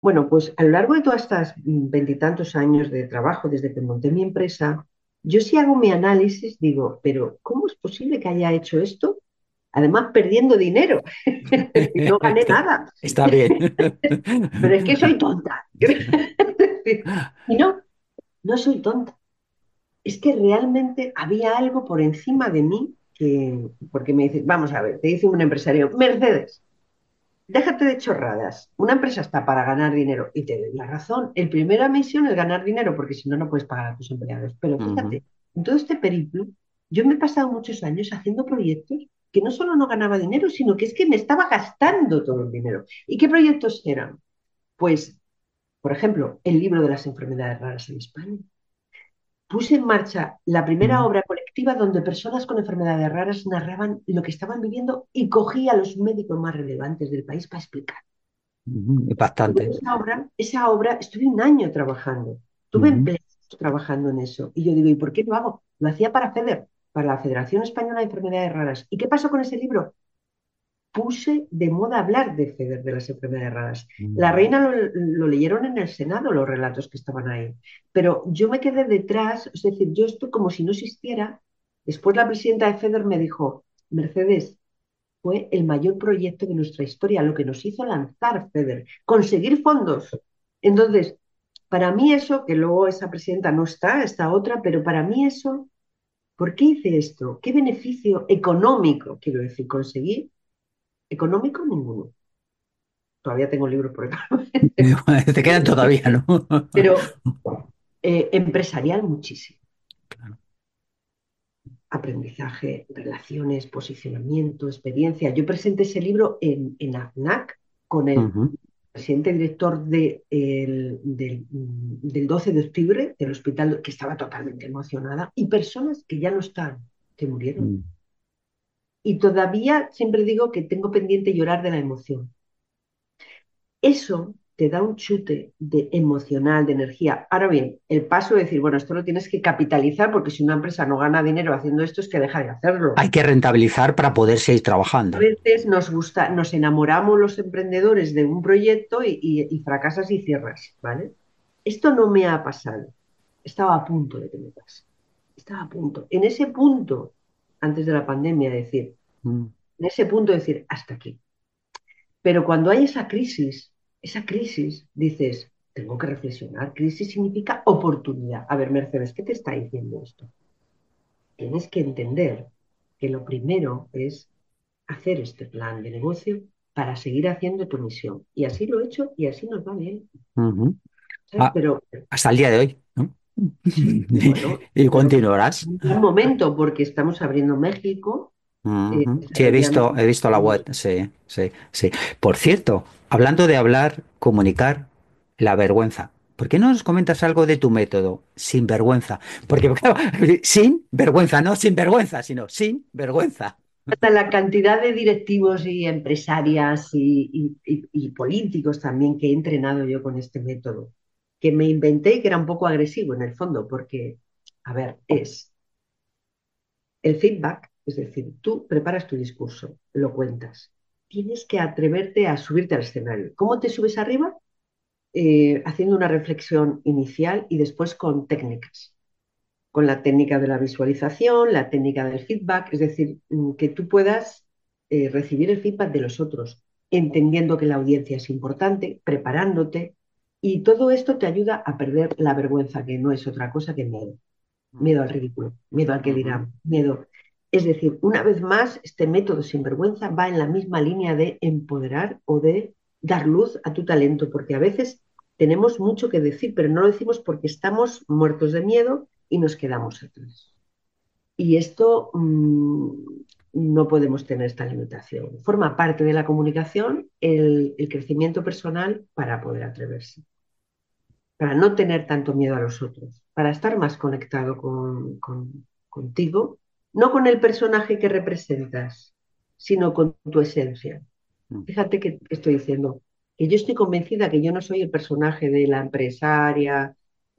Bueno, pues a lo largo de todas estas veintitantos años de trabajo, desde que monté mi empresa, yo sí hago mi análisis, digo, pero ¿cómo es posible que haya hecho esto? Además, perdiendo dinero. Y no gané Está, nada. está bien. Pero es que soy tonta. Y no, no soy tonta. Es que realmente había algo por encima de mí que, porque me dice, vamos a ver, te dice un empresario, Mercedes, déjate de chorradas. Una empresa está para ganar dinero y te doy la razón. El primera misión es ganar dinero porque si no, no puedes pagar a tus empleados. Pero Ujú, fíjate, en todo este periplo, yo me he pasado muchos años haciendo proyectos que no solo no ganaba dinero, sino que es que me estaba gastando todo el dinero. ¿Y qué proyectos eran? Pues, por ejemplo, el libro de las enfermedades raras en España. Puse en marcha la primera ujú, obra colectiva donde personas con enfermedades raras narraban lo que estaban viviendo y cogía a los médicos más relevantes del país para explicar. Impactante. Esa obra estuve un año trabajando, tuve Ujú, empleados trabajando en eso. Y yo digo, ¿y por qué lo hago? Lo hacía para FEDER, para la Federación Española de Enfermedades Raras. ¿Y qué pasó con ese libro? Puse de moda hablar de FEDER, de las enfermedades raras. La ujú, reina lo leyeron en el Senado, los relatos que estaban ahí. Pero yo me quedé detrás, es decir, yo estoy como si no existiera. Después la presidenta de FEDER me dijo, Mercedes, fue el mayor proyecto de nuestra historia, lo que nos hizo lanzar FEDER, conseguir fondos. Entonces, para mí eso, que luego esa presidenta no está, está otra, pero para mí eso, ¿por qué hice esto? ¿Qué beneficio económico, quiero decir, conseguir? Económico, ninguno. Todavía tengo libros por acá, Te quedan todavía, ¿no? pero empresarial muchísimo. Aprendizaje, relaciones, posicionamiento, experiencia. Yo presenté ese libro en AFNAC con el Ujú, presidente director del 12 de octubre del hospital, que estaba totalmente emocionada, y personas que ya no están, que murieron. mm. Y todavía siempre digo que tengo pendiente llorar de la emoción. Eso te da un chute de emocional, de energía. Ahora bien, el paso de decir, bueno, esto lo tienes que capitalizar porque si una empresa no gana dinero haciendo esto es que deja de hacerlo. Hay que rentabilizar para poder seguir A trabajando. veces nos gusta, nos enamoramos los emprendedores de un proyecto y fracasas y cierras, ¿vale? Esto no me ha pasado. Estaba a punto de que me pase. Estaba a punto. En ese punto, antes de la pandemia, decir, Mm, en ese punto decir, hasta aquí. Pero cuando hay esa crisis, dices, tengo que reflexionar. Crisis significa oportunidad. A ver, Mercedes, ¿qué te está diciendo esto? Tienes que entender que lo primero es hacer este plan de negocio para seguir haciendo tu misión. Y así lo he hecho y así nos va bien. ujú. ¿Sabes? Ah, Pero hasta el día de hoy, ¿no? sí, bueno, Y pero continuarás. un momento porque estamos abriendo México, Ujú. Sí, desarrollando. he visto la web, sí, sí, sí. Por cierto, hablando de hablar, comunicar, la vergüenza. ¿Por qué no nos comentas algo de tu método? Sin vergüenza. Porque, claro, sin vergüenza, no sin vergüenza, sino sin vergüenza. Hasta la cantidad de directivos y empresarias y políticos también que he entrenado yo con este método, que me inventé y que era un poco agresivo en el fondo, porque, a ver, es el feedback, es decir, tú preparas tu discurso, lo cuentas. Tienes que atreverte a subirte al escenario. ¿Cómo te subes arriba? Haciendo una reflexión inicial y después con técnicas, con la técnica de la visualización, la técnica del feedback, es decir, que tú puedas recibir el feedback de los otros, entendiendo que la audiencia es importante, preparándote, y todo esto te ayuda a perder la vergüenza, que no es otra cosa que miedo. Miedo al ridículo, miedo al que Ujú. dirán, miedo. Es decir, una vez más, este método sin vergüenza va en la misma línea de empoderar o de dar luz a tu talento, porque a veces tenemos mucho que decir, pero no lo decimos porque estamos muertos de miedo y nos quedamos atrás. Y esto no podemos tener esta limitación. Forma parte de la comunicación el crecimiento personal para poder atreverse, para no tener tanto miedo a los otros, para estar más conectado contigo, no con el personaje que representas, sino con tu esencia. Fíjate que estoy diciendo que yo estoy convencida que yo no soy el personaje de la empresaria,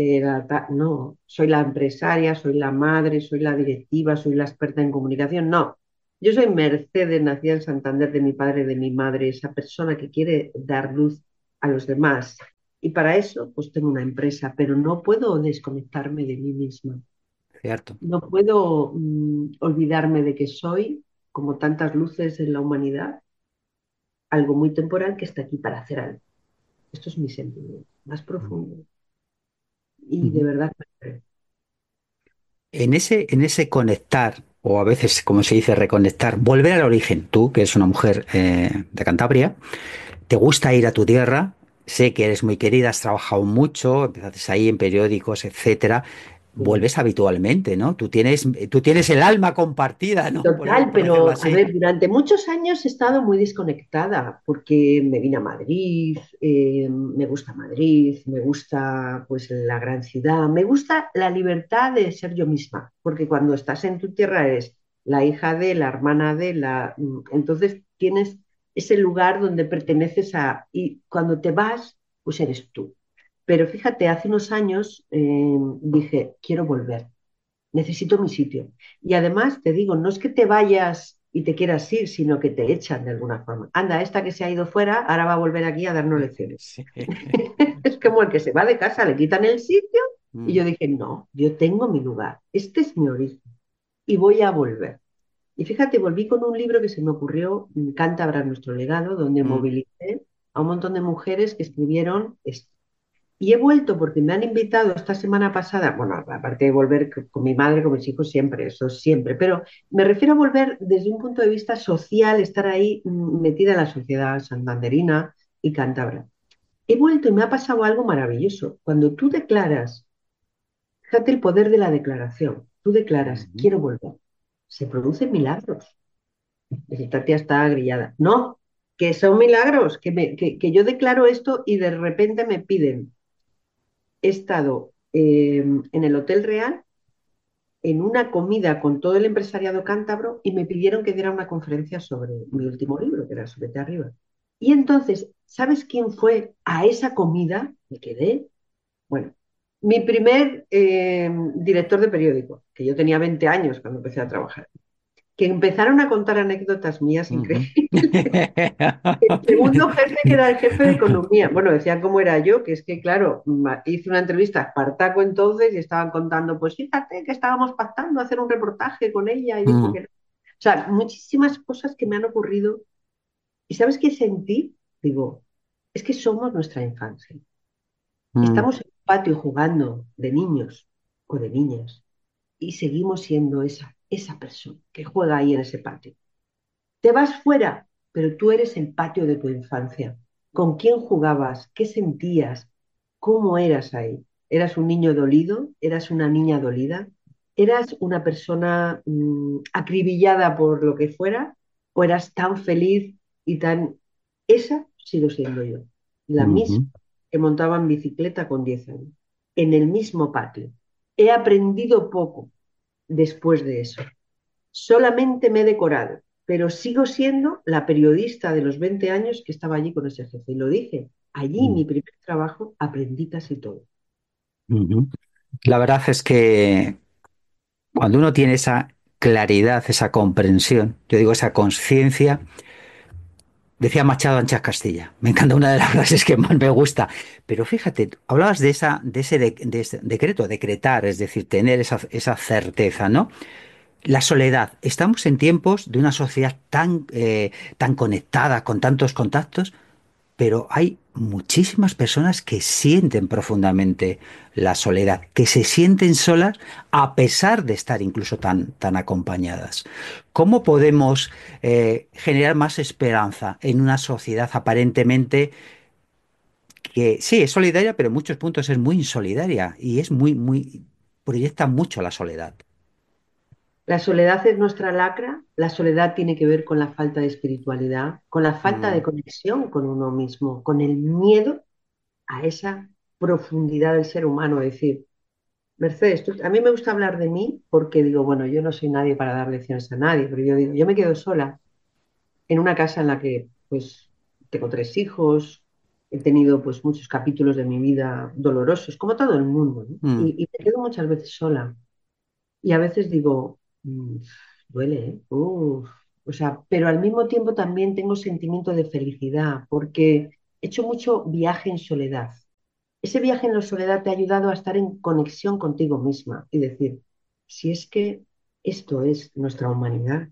no, soy la empresaria, soy la madre, soy la directiva, soy la experta en comunicación, no. Yo soy Mercedes, nacida en Santander, de mi padre, de mi madre, esa persona que quiere dar luz a los demás. Y para eso, pues tengo una empresa, pero no puedo desconectarme de mí misma. cierto. No puedo olvidarme de que soy, como tantas luces en la humanidad, algo muy temporal que está aquí para hacer algo. Esto es mi sentimiento más profundo. Y de Ujú. verdad, me creo. En ese conectar, o a veces, como se dice, reconectar, volver al origen, tú, que eres una mujer de Cantabria, te gusta ir a tu tierra, sé que eres muy querida, has trabajado mucho, empezaste ahí en periódicos, etcétera, Sí. vuelves habitualmente, ¿no? Tú tienes el alma compartida, ¿no? Total, Por decirlo pero a así. ver, durante muchos años he estado muy desconectada porque me vine a Madrid, me gusta Madrid, me gusta pues la gran ciudad, me gusta la libertad de ser yo misma, porque cuando estás en tu tierra eres la hija de, la hermana de, entonces tienes ese lugar donde perteneces a, y cuando te vas, pues eres tú. Pero fíjate, hace unos años dije, quiero volver, necesito mi sitio. Y además te digo, no es que te vayas y te quieras ir, sino que te echan de alguna forma. Anda, esta que se ha ido fuera, ahora va a volver aquí a darnos lecciones. Sí. Es como el que se va de casa, le quitan el sitio y Mm, yo dije, no, yo tengo mi lugar, este es mi origen y voy a volver. Y fíjate, volví con un libro que se me ocurrió, Cántabra, nuestro legado, donde mm, movilicé a un montón de mujeres que escribieron esto. Y he vuelto porque me han invitado esta semana pasada, bueno, aparte de volver con mi madre, con mis hijos, siempre, eso siempre, pero me refiero a volver desde un punto de vista social, estar ahí metida en la sociedad santanderina y cántabra. He vuelto y me ha pasado algo maravilloso. Cuando tú declaras, fíjate el poder de la declaración, tú declaras, ujú. quiero volver, se producen milagros. Y Tatia está grillada. No, que son milagros, que yo declaro esto y de repente me piden. He estado en el Hotel Real en una comida con todo el empresariado cántabro y me pidieron que diera una conferencia sobre mi último libro, que era Súbete arriba. Y entonces, ¿sabes quién fue a esa comida? Me quedé, bueno, mi primer director de periódico, que yo tenía 20 años cuando empecé a trabajar, que empezaron a contar anécdotas mías Ujú. increíbles. El segundo jefe, que era el jefe de economía, bueno, decían cómo era yo, que es que, claro, hice una entrevista a Espartaco entonces y estaban contando, pues fíjate que estábamos pactando hacer un reportaje con ella y dijo Mm, que no. O sea, muchísimas cosas que me han ocurrido. ¿Y sabes qué sentí? Digo, es que somos nuestra infancia. mm, Estamos en un patio jugando de niños o de niñas y seguimos siendo esa persona que juega ahí en ese patio. Te vas fuera, pero tú eres el patio de tu infancia. ¿Con quién jugabas? ¿Qué sentías? ¿Cómo eras ahí? ¿Eras un niño dolido? ¿Eras una niña dolida? ¿Eras una persona acribillada por lo que fuera? ¿O eras tan feliz y tan... Esa sigo siendo yo, la misma ujú, que montaba en bicicleta con 10 años, en el mismo patio. He aprendido poco después de eso. Solamente me he decorado, pero sigo siendo la periodista de los 20 años que estaba allí con ese jefe. Y lo dije, allí mm, mi primer trabajo aprendí casi todo. ujú. La verdad es que cuando uno tiene esa claridad, esa comprensión, yo digo esa conciencia, decía Machado Anchas Castilla, me encanta una de las frases que más me gusta, pero fíjate, hablabas de ese decreto, decretar, es decir, tener esa certeza, ¿no? La soledad. Estamos en tiempos de una sociedad tan conectada, con tantos contactos, pero hay muchísimas personas que sienten profundamente la soledad, que se sienten solas a pesar de estar incluso tan acompañadas. ¿Cómo podemos generar más esperanza en una sociedad aparentemente que sí es solidaria, pero en muchos puntos es muy insolidaria y es proyecta mucho la soledad? La soledad es nuestra lacra, la soledad tiene que ver con la falta de espiritualidad, con la falta de Mm, conexión con uno mismo, con el miedo a esa profundidad del ser humano. Es decir, Mercedes, a mí me gusta hablar de mí porque digo, bueno, yo no soy nadie para dar lecciones a nadie, pero yo digo, yo me quedo sola en una casa en la que pues tengo 3 hijos, he tenido pues muchos capítulos de mi vida dolorosos, como todo el mundo, ¿no? mm, Y me quedo muchas veces sola. Y a veces digo, duele, ¿eh? Uf. O sea, pero al mismo tiempo también tengo sentimiento de felicidad, porque he hecho mucho viaje en soledad. Ese viaje en la soledad te ha ayudado a estar en conexión contigo misma y decir, si es que esto es nuestra humanidad,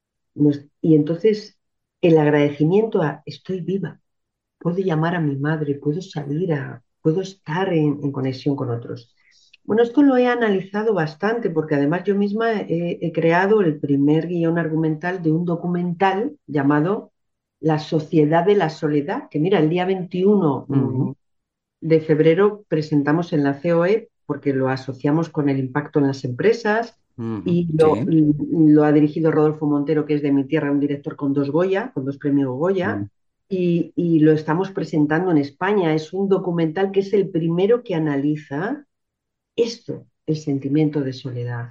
y entonces el agradecimiento a estoy viva, puedo llamar a mi madre, puedo estar en conexión con otros. Bueno, esto lo he analizado bastante porque además yo misma he creado el primer guión argumental de un documental llamado La Sociedad de la Soledad, que mira, el día 21 Ujú, de febrero presentamos en la COE porque lo asociamos con el impacto en las empresas ujú, y sí. lo ha dirigido Rodolfo Montero, que es de mi tierra, un director con 2 Goya, con 2 premios Goya, Mm, y lo estamos presentando en España. Es un documental que es el primero que analiza esto, el sentimiento de soledad.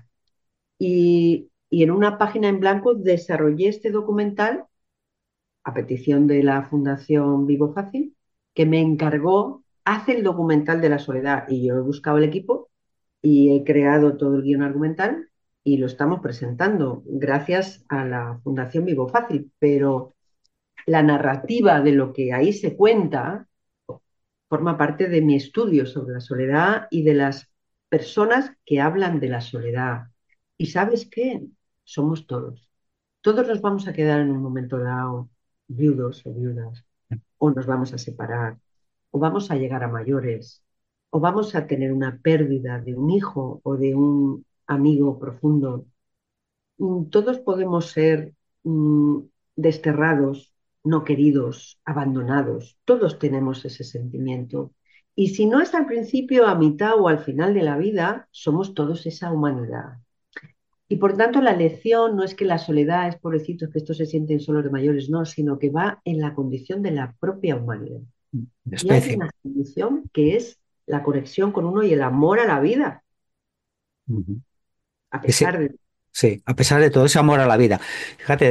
Y en una página en blanco desarrollé este documental a petición de la Fundación Vivo Fácil, que me encargó, hace el documental de la soledad y yo he buscado el equipo y he creado todo el guión argumental y lo estamos presentando gracias a la Fundación Vivo Fácil, pero la narrativa de lo que ahí se cuenta forma parte de mi estudio sobre la soledad y de las personas que hablan de la soledad. ¿Y sabes qué? Somos todos. Todos nos vamos a quedar en un momento dado viudos o viudas, o nos vamos a separar, o vamos a llegar a mayores, o vamos a tener una pérdida de un hijo o de un amigo profundo. Todos podemos ser mm, desterrados, no queridos, abandonados. Todos tenemos ese sentimiento. Y si no es al principio, a mitad o al final de la vida, somos todos esa humanidad. Y por tanto, la lección no es que la soledad es pobrecitos, que estos se sienten solos de mayores, no, sino que va en la condición de la propia humanidad. de Y hay especie. una condición que es la conexión con uno y el amor a la vida, Ujú. a Ese, pesar de... sí, a pesar de todo ese amor a la vida. Fíjate,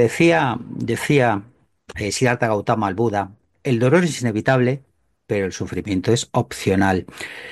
decía Siddhartha Gautama al Buda, el dolor es inevitable, pero el sufrimiento es opcional.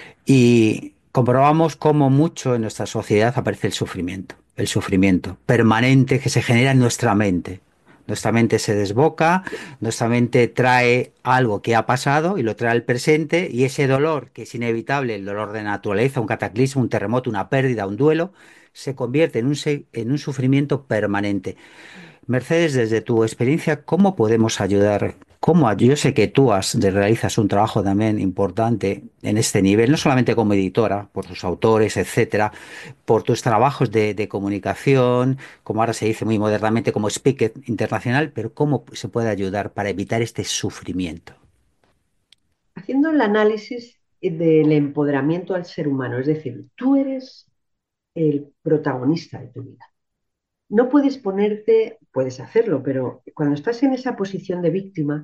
Y comprobamos cómo mucho en nuestra sociedad aparece el sufrimiento permanente que se genera en nuestra mente. Nuestra mente se desboca, nuestra mente trae algo que ha pasado y lo trae al presente y ese dolor, que es inevitable, el dolor de naturaleza, un cataclismo, un terremoto, una pérdida, un duelo, se convierte en un sufrimiento permanente. Mercedes, desde tu experiencia, ¿cómo podemos ayudar? Yo sé que realizas un trabajo también importante en este nivel, no solamente como editora, por tus autores, etcétera, por tus trabajos de comunicación, como ahora se dice muy modernamente, como speaker internacional, pero ¿cómo se puede ayudar para evitar este sufrimiento? Haciendo el análisis del empoderamiento al ser humano, es decir, tú eres el protagonista de tu vida. No puedes ponerte, puedes hacerlo, pero cuando estás en esa posición de víctima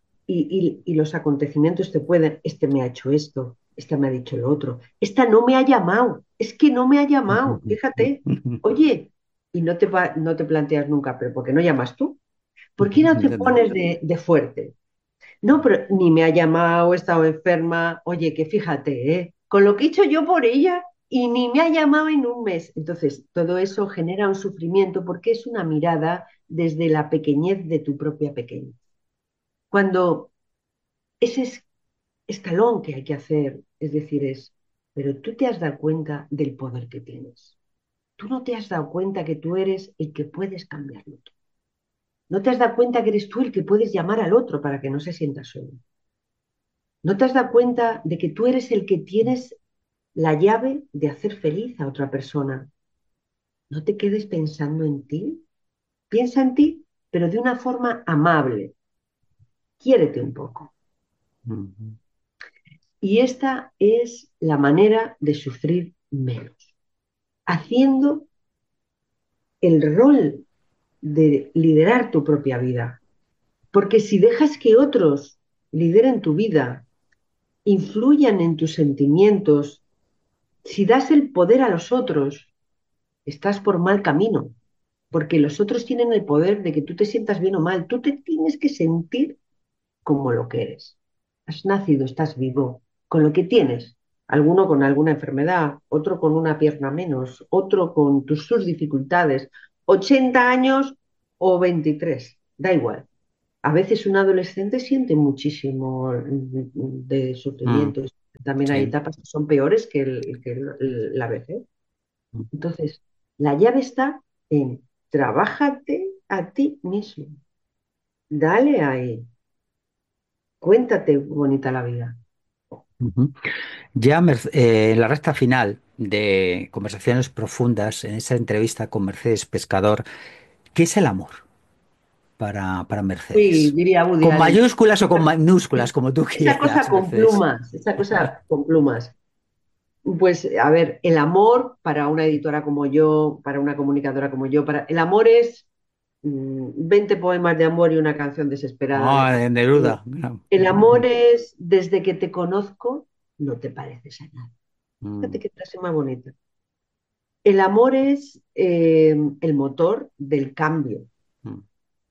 y los acontecimientos te pueden, este me ha hecho esto, este me ha dicho lo otro, esta no me ha llamado, es que no me ha llamado, fíjate, oye, y no te planteas nunca, pero ¿por qué no llamas tú? ¿Por qué no te pones de fuerte? No, pero ni me ha llamado, he estado enferma. Oye, que fíjate, ¿eh? Con lo que he hecho yo por ella y ni me ha llamado en un mes. Entonces, todo eso genera un sufrimiento porque es una mirada desde la pequeñez de tu propia pequeñez. Cuando ese escalón que hay que hacer, es decir, pero tú te has dado cuenta del poder que tienes. Tú no te has dado cuenta que tú eres el que puedes cambiarlo todo. No te has dado cuenta que eres tú el que puedes llamar al otro para que no se sienta solo. ¿No te has dado cuenta de que tú eres el que tienes la llave de hacer feliz a otra persona? No te quedes pensando en ti. Piensa en ti, pero de una forma amable. Quiérete un poco. Y esta es la manera de sufrir menos, haciendo el rol de liderar tu propia vida. Porque si dejas que otros lideren tu vida, influyan en tus sentimientos, si das el poder a los otros, estás por mal camino, porque los otros tienen el poder de que tú te sientas bien o mal. Tú te tienes que sentir como lo que eres. Has nacido, estás vivo, con lo que tienes. Alguno con alguna enfermedad, otro con una pierna menos, otro con sus dificultades. 80 años o 23, da igual. A veces un adolescente siente muchísimo de Mm, sufrimiento. También hay sí. etapas que son peores que, la vejez. Entonces, la llave está en trabájate a ti mismo. Dale ahí. Cuéntate bonita la vida. Ujú. Ya en la recta final de Conversaciones Profundas, en esa entrevista con Mercedes Pescador, ¿qué es el amor para Uy, Mercedes? diría Woody ¿Con Allen. mayúsculas o con minúsculas, como tú Esa cosa quieras, con Mercedes? plumas, esa cosa con plumas. Pues a ver, el amor para una editora como yo, para una comunicadora como yo, el amor es 20 poemas de amor y una canción desesperada de Ah, Paz. de Neruda. No. El amor es desde que te conozco, no te pareces a nada. Fíjate Mm, qué frase más bonita. El amor es el motor del cambio, mm,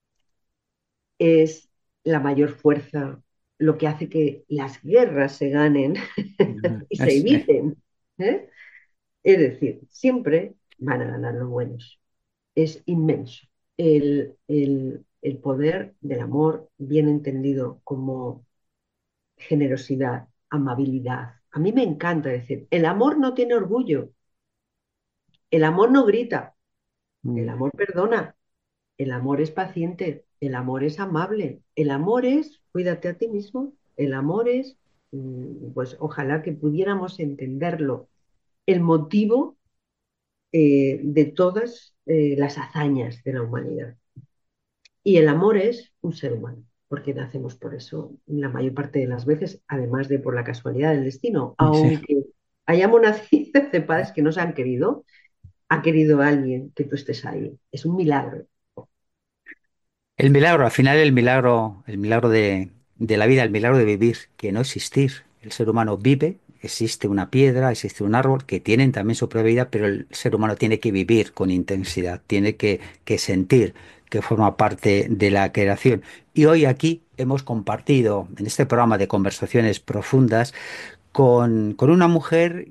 es la mayor fuerza, lo que hace que las guerras se ganen y se sí. eviten. ¿Eh? Es decir, siempre van a ganar los buenos. Es inmenso. El poder del amor, bien entendido como generosidad, amabilidad. A mí me encanta decir, el amor no tiene orgullo, el amor no grita, el Mm, amor perdona, el amor es paciente, el amor es amable, el amor es cuídate a ti mismo, el amor es, pues ojalá que pudiéramos entenderlo, el motivo de todas las hazañas de la humanidad. Y el amor es un ser humano, porque nacemos por eso la mayor parte de las veces, además de por la casualidad del destino, sí. aunque hayamos nacido de padres que no se han querido, ha querido alguien que tú estés ahí. Es un milagro. El milagro, al final el milagro de la vida, el milagro de vivir, que no existir. El ser humano vive, existe una piedra, existe un árbol, que tienen también su propia vida, pero el ser humano tiene que vivir con intensidad, tiene que sentir que forma parte de la creación. Y hoy aquí hemos compartido en este programa de conversaciones profundas con una mujer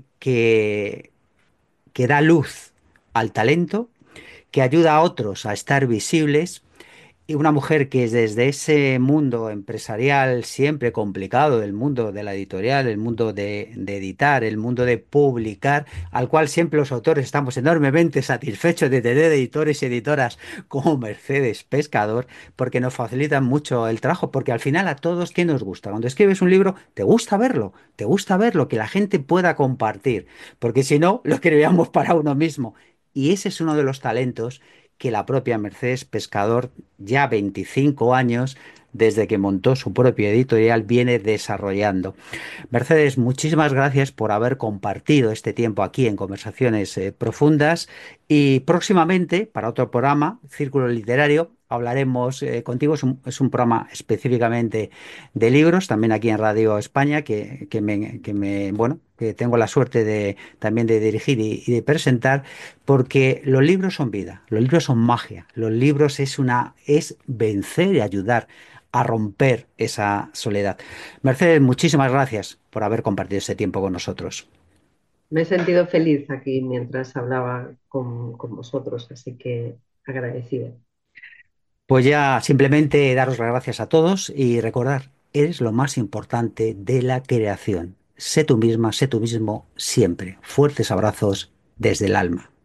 que da luz al talento, que ayuda a otros a estar visibles y una mujer que es desde ese mundo empresarial siempre complicado, el mundo de la editorial, el mundo de editar, el mundo de publicar, al cual siempre los autores estamos enormemente satisfechos de tener editores y editoras como Mercedes Pescador, porque nos facilitan mucho el trabajo, porque al final a todos, ¿qué nos gusta? Cuando escribes un libro, te gusta verlo, que la gente pueda compartir, porque si no, lo escribíamos para uno mismo. Y ese es uno de los talentos que la propia Mercedes Pescador, ya 25 años desde que montó su propio editorial, viene desarrollando. Mercedes, muchísimas gracias por haber compartido este tiempo aquí en Conversaciones Profundas y próximamente, para otro programa, Círculo Literario, hablaremos contigo. Es un programa específicamente de libros, también aquí en Radio España, bueno, que tengo la suerte de también de dirigir y de presentar, porque los libros son vida, los libros son magia, los libros es vencer y ayudar a romper esa soledad. Mercedes, muchísimas gracias por haber compartido este tiempo con nosotros. Me he sentido feliz aquí mientras hablaba con vosotros, así que agradecida. Pues ya simplemente daros las gracias a todos y recordar, eres lo más importante de la creación. Sé tú misma, sé tú mismo siempre. Fuertes abrazos desde el alma.